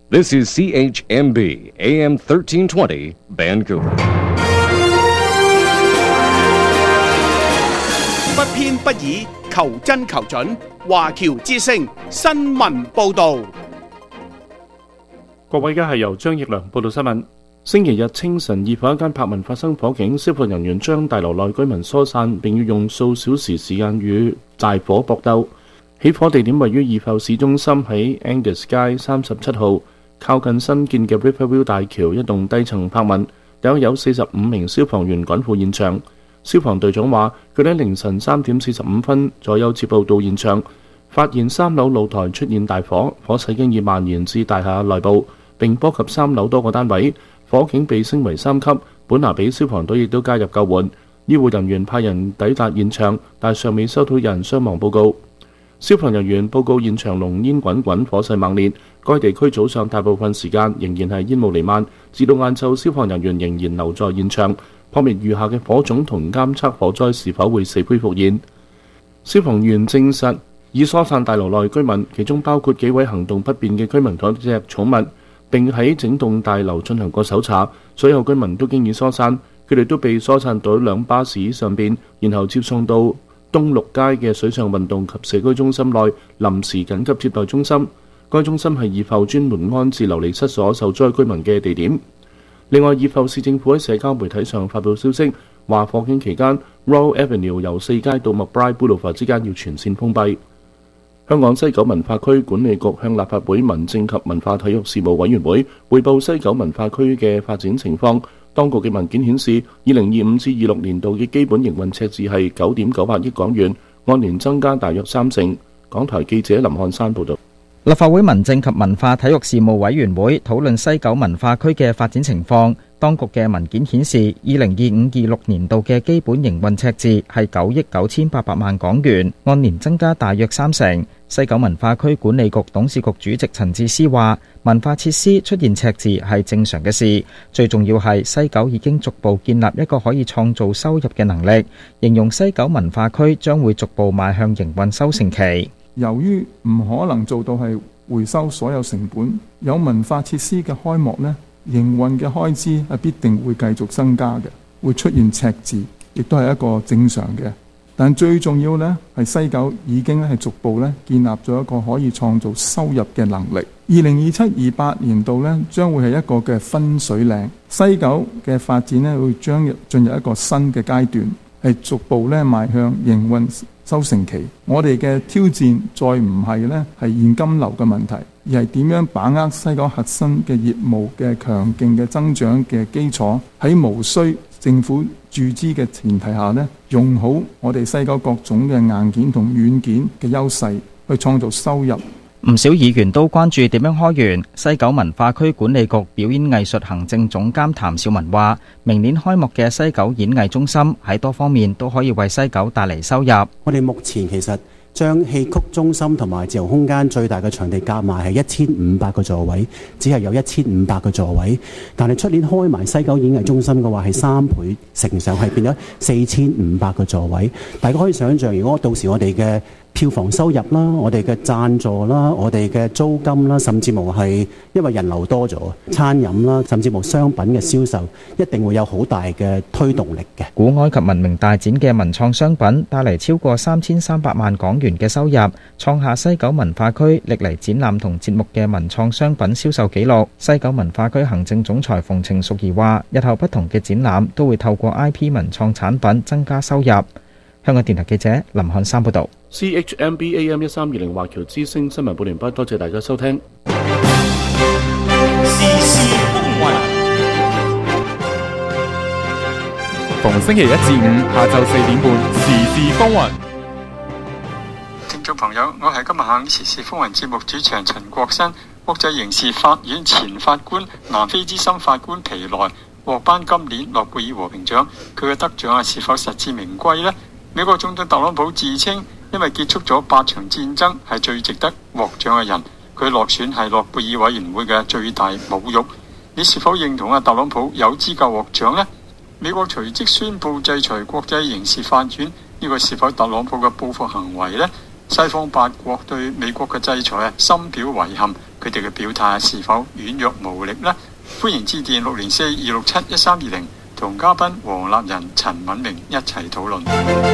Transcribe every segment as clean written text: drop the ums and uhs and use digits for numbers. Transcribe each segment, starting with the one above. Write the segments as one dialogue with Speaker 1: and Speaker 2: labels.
Speaker 1: This is CHMB AM 1320 Vancouver。
Speaker 2: 不偏不倚，求真求準。華僑之聲新聞報導。
Speaker 3: 各位，而家係由張奕良報道新聞。星期日清晨，怡保一間柏文發生火警，消防人員將大樓內居民疏散，並要用數小時時間與大火搏鬥。起火地點位於怡保市中心，喺 Angus 街37號，靠近新建嘅 Riverview 大橋一棟低層柏文，有45名消防員趕赴現場。消防隊長話，佢哋喺凌晨3點45分左右接報到現場，發現3樓露台出現大火，火勢經已蔓延至大廈內部，並波及3樓多個單位。火警被升為3級，本拿比消防隊亦都加入救援。醫護人員派人抵達現場，但尚未收到有人傷亡報告。消防人員報告現場濃煙滾滾，火勢猛烈。該地區早上大部分時間仍然係煙霧彌漫，至到晏晝消防人員仍然留在現場，撲滅餘下嘅火種同監測火災是否會死灰復燃。消防員證實已疏散大樓內居民，其中包括幾位行動不便嘅居民同一隻寵物，並喺整棟大樓進行過搜查。所有居民都經已疏散，佢哋都被疏散到兩巴士上邊，然後接送到東六街嘅水上運動及社區中心內臨時緊急接待中心。該中心係怡保專門安置流離失所受災居民嘅地點。另外，怡保市政府喺社交媒體上發布消息，話火警期間 Royal Avenue 由4街到 McBride Boulevard 之間要全線封閉。香港西九文化區管理局向立法會民政及文化體育事務委員會匯報西九文化區嘅發展情況。當局嘅文件顯示，2025至26年度嘅基本營運赤字係9.98億港元，按年增加大約30%。港台記者林漢山報導。
Speaker 4: 立法會民政及文化體育事務委員會討論西九文化區嘅發展情況。當局嘅文件顯示，2025-26年度嘅基本營運赤字係9億9800萬港元，按年增加大約30%。西九文化區管理局董事局主席陳智思話，文化設施出現赤字係正常嘅事，最重要係西九已經逐步建立一個可以創造收入嘅能力，形容西九文化區將會逐步邁向營運收成期。
Speaker 5: 由於唔可能做到係回收所有成本，有文化設施嘅開幕呢，營運嘅開支係必定會繼續增加嘅，會出現赤字，亦都係一個正常嘅。但最重要呢，係西九已經係逐步建立咗一個可以創造收入嘅能力。2027-28年度呢，將會係一個嘅分水嶺，西九嘅發展呢，會將進入一個新嘅階段，係逐步邁向營運收成期。我哋嘅挑戰再唔係現金流嘅問題，而係點樣把握西九核心嘅業務嘅強勁嘅增長嘅基礎，喺無需政府注資嘅前提下用好我哋西九各種嘅硬件同軟件嘅優勢，去創造收入。
Speaker 4: 唔少議員都關注點樣開源。西九文化區管理局表演藝術行政總監譚兆文話，明年開幕嘅西九演藝中心喺多方面都可以為西九帶嚟收入。
Speaker 6: 我哋目前其實將戲曲中心同埋自由空間最大嘅場地夾埋係1500個座位，只係有1500個座位。但係出年開埋西九演藝中心嘅話，係3倍乘上，係變咗4500個座位。大家可以想象，如果到時我哋嘅票房收入啦，我哋嘅贊助啦，我哋嘅租金啦，甚至乎係因為人流多咗，餐飲啦，甚至乎商品嘅銷售，一定會有好大嘅推動力嘅。
Speaker 4: 古埃及文明大展嘅文創商品帶嚟超過3300萬港元嘅收入，創下西九文化區歷嚟展覽同節目嘅文創商品銷售紀錄。西九文化區行政總裁馮程淑儀話，日後不同嘅展覽都會透過 IP 文創產品增加收入。香港電台記者林漢山報道。
Speaker 3: CHMB AM 1320華僑之聲新聞報完畢，多謝大家收聽。
Speaker 7: 時事風雲，逢星期1至5下晝4點半，時事風雲。
Speaker 8: 聽眾朋友，我係今日下午時事風雲節目主持人陳國新。國際刑事法院前法官、南非資深法官皮萊獲頒今年諾貝爾和平獎，佢嘅得獎是否實至名歸呢？美國總統特朗普自稱因為結束咗8場戰爭係最值得獲獎嘅人，佢落選係諾貝爾委員會嘅最大侮辱。你是否認同特朗普有資格獲獎呢？美國隨即宣布制裁國際刑事法院，呢個是否特朗普嘅報復行為呢？ 西方8國對美國嘅制裁深表遺憾，佢哋嘅表態是否軟弱無力呢？歡迎致電604-267-1320，同嘉賓黃立仁、陳敏明一齊討論。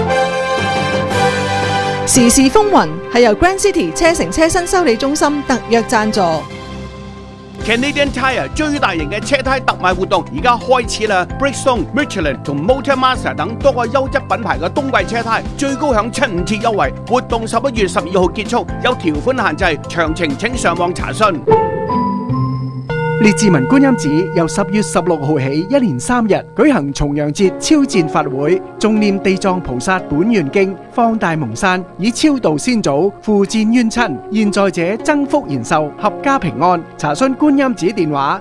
Speaker 9: 時事風雲係由 Grand City 車城車新修理中心特約贊助。
Speaker 2: Canadian Tire 最大型嘅車胎特賣活動而家開始啦 ！Bridgestone、Michelin 同 Motormaster 等多個優質品牌嘅冬季車胎最高享7/5折優惠，活動11月12號結束，有條款限制，詳情請上網查詢。
Speaker 10: 列治文觀音寺由10月16號起一連3日舉行重陽節超薦法會，誦念地藏菩薩本願經，放大蒙山，以超度先祖，付戰冤親，現在者增福延壽，合家平安。查詢觀音寺電話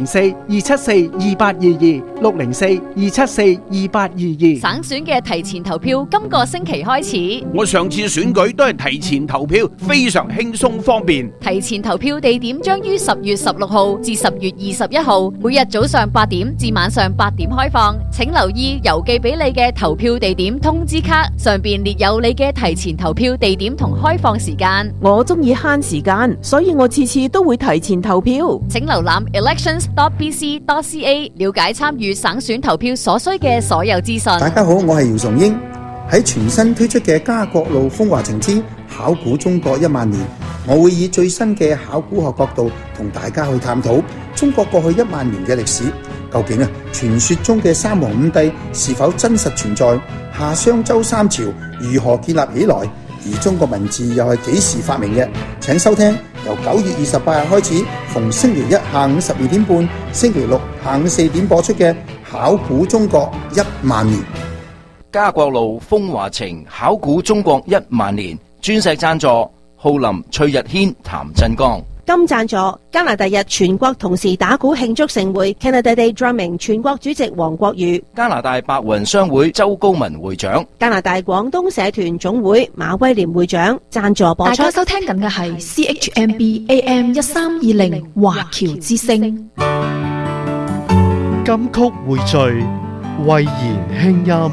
Speaker 10: 604-274-2822，604-274-2822。
Speaker 11: 省選嘅提前投票今個星期開始。
Speaker 2: 我上次選舉都係提前投票，非常輕鬆方便。
Speaker 11: 提前投票地點將於10月16號至10月21號，每日早上8點至晚上8點開放。請留意郵寄俾你嘅投票地點通知卡，上邊列有你嘅提前投票地點同開放時間。
Speaker 12: 我中意慳時間，所以我次次都會提前投票。
Speaker 11: 請瀏覽 elections.bc.ca 了解參與省選投票所需嘅所有資訊。
Speaker 13: 大家好，我係姚崇英。喺全新推出嘅家國路風華情之考古中國10000年，我會以最新嘅考古學角度同大家去探討中國過去10000年嘅歷史。究竟傳說中嘅三皇五帝是否真實存在？夏商周三朝如何建立起來？而中國文字又係幾時發明嘅？請收聽由9月28日開始，逢星期一下午12點半、星期六下午4點播出嘅考古中國10000年。
Speaker 14: 家國路風華情考古中國10000年，鑽石贊助浩林、崔日軒、譚振剛。
Speaker 12: 金贊助加拿大日全國同時打鼓慶祝盛會 Canada Day Drumming 全國主席黃國宇，
Speaker 14: 加拿大白雲商會周高文會長，
Speaker 12: 加拿大廣東社團總會馬威廉會長贊助播出。
Speaker 15: 大家收聽緊嘅係 CHMB AM 1320華僑之聲。
Speaker 16: 金曲匯聚，慧言輕音。